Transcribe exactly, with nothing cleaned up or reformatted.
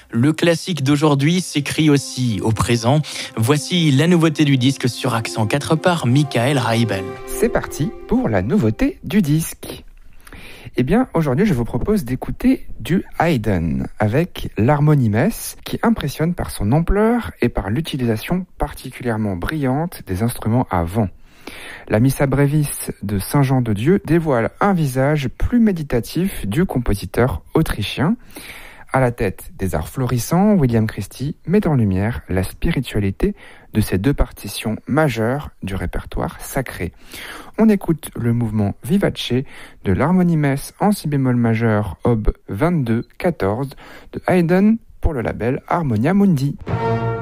Le classique d'aujourd'hui s'écrit aussi au présent. Voici la nouveauté du disque sur accent quatre par Michael Reibel. C'est parti pour la nouveauté du disque. Eh bien, aujourd'hui, je vous propose d'écouter du Haydn avec l'harmonie messe qui impressionne par son ampleur et par l'utilisation particulièrement brillante des instruments à vent. La Missa Brevis de Saint-Jean-de-Dieu dévoile un visage plus méditatif du compositeur autrichien. À la tête des arts florissants, William Christie met en lumière la spiritualité de ces deux partitions majeures du répertoire sacré. On écoute le mouvement Vivace de l'harmonie messe en si bémol majeur ob vingt-deux quatorze de Haydn pour le label Harmonia Mundi.